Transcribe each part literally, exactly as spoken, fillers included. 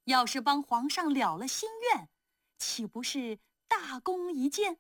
要是帮皇上了了心愿，岂不是大功一件？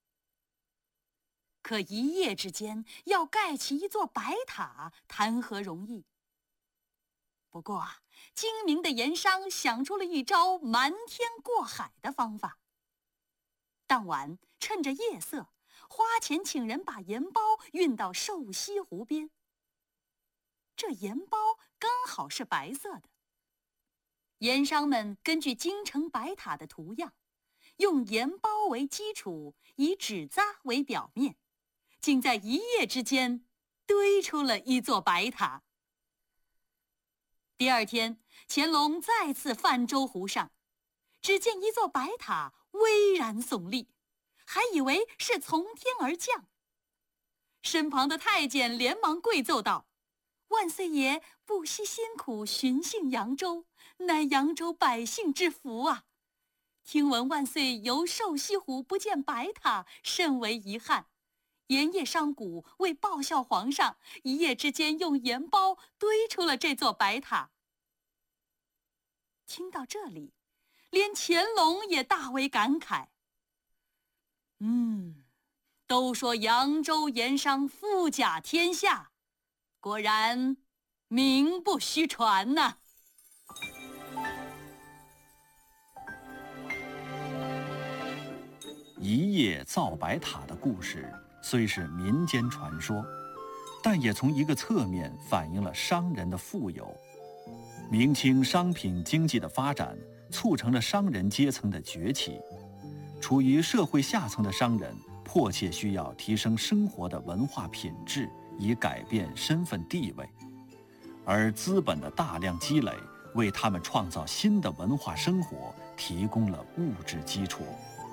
可一夜之间要盖起一座白塔，谈何容易？不过啊，精明的盐商想出了一招瞒天过海的方法。当晚趁着夜色，花钱请人把盐包运到瘦西湖边。这盐包刚好是白色的。盐商们根据京城白塔的图样，用盐包为基础，以纸扎为表面，竟在一夜之间堆出了一座白塔。第二天，乾隆再次泛舟湖上，只见一座白塔巍然耸立，还以为是从天而降。身旁的太监连忙跪奏道：“万岁爷不惜辛苦巡幸扬州，乃扬州百姓之福啊！听闻万岁游瘦西湖不见白塔，甚为遗憾。盐业商贾为报效皇上，一夜之间用盐包堆出了这座白塔。”听到这里，连乾隆也大为感慨。嗯，都说扬州盐商富甲天下，果然名不虚传呐。 一夜造白塔的故事虽是民间传说，但也从一个侧面反映了商人的富有。明清商品经济的发展促成了商人阶层的崛起，处于社会下层的商人迫切需要提升生活的文化品质，以改变身份地位，而资本的大量积累为他们创造新的文化生活提供了物质基础。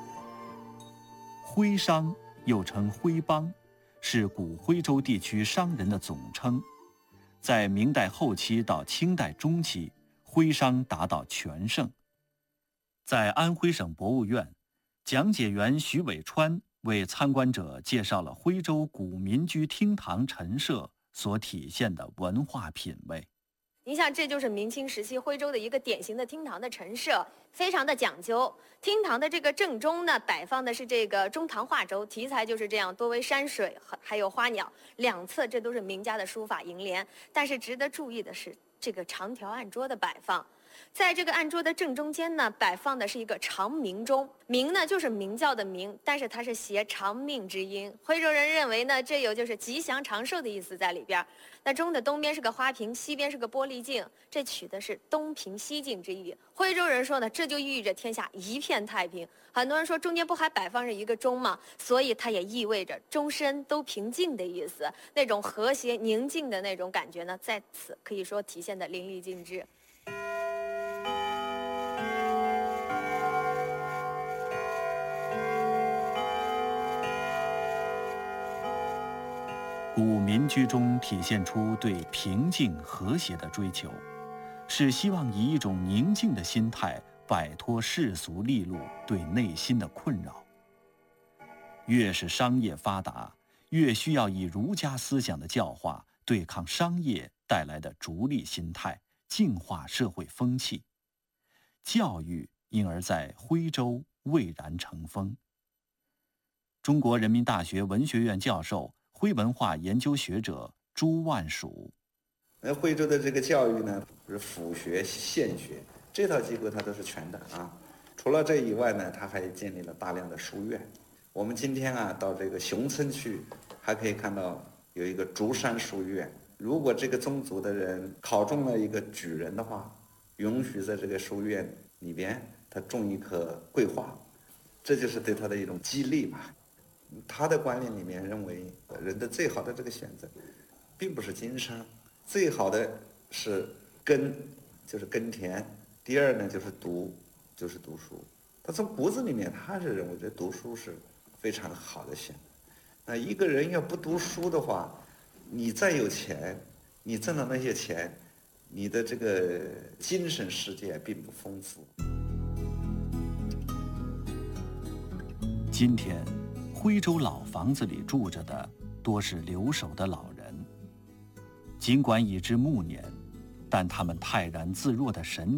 徽商又称徽帮，是古徽州地区商人的总称。在明代后期到清代中期，徽商达到全盛。在安徽省博物院，讲解员徐伟川为参观者介绍了徽州古民居厅堂陈设所体现的文化品味。 您像，这就是明清时期徽州的一个典型的厅堂的陈设，非常的讲究。厅堂的这个正中呢，摆放的是这个中堂画轴，题材就是这样，多为山水还有花鸟。两侧这都是名家的书法楹联。但是值得注意的是，这个长条案桌的摆放。在这个案桌的正中间呢，摆放的是一个长明钟，明呢就是明教的明，但是它是谐长命之音。徽州人认为呢，这有就是吉祥长寿的意思在里边。那钟的东边是个花瓶，西边是个玻璃镜，这取的是东平西静之意。徽州人说呢，这就寓意着天下一片太平。很多人说中间不还摆放着一个钟吗？所以它也意味着终身都平静的意思，那种和谐宁静的那种感觉呢，在此可以说体现得淋漓尽致。 古民居中体现出对平静和谐的追求，是希望以一种宁静的心态摆脱世俗利禄对内心的困扰。越是商业发达，越需要以儒家思想的教化对抗商业带来的逐利心态，净化社会风气。教育因而在徽州蔚然成风。中国人民大学文学院教授、徽文化研究学者朱万蜀： 那徽州的这个教育呢，是府学、县学这套机构，它都是全的啊。除了这以外呢，它还建立了大量的书院。我们今天啊，到这个熊村去，还可以看到有一个竹山书院。如果这个宗族的人考中了一个举人的话，允许在这个书院里边他种一棵桂花，这就是对他的一种激励嘛。他的观念里面认为，人的最好的这个选择，并不是经商，最好的是耕，就是耕田；第二呢，就是读，就是读书。他从骨子里面，他是认为这读书是非常好的选择。那一个人要不读书的话，你再有钱，你挣的那些钱，你的这个精神世界并不丰富。 今天徽州老房子里住着的多是留守的老人，尽管已至暮年，但他们泰然自若的神